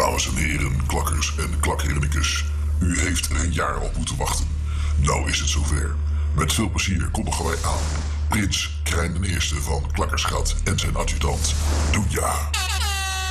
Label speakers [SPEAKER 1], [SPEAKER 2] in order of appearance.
[SPEAKER 1] Dames en heren, klakkers en klakherenekes. U heeft er een jaar op moeten wachten. Nou is het zover. Met veel plezier kondigen wij aan. Prins Krijn de Eerste van Klakkerschat en zijn adjudant Doenja.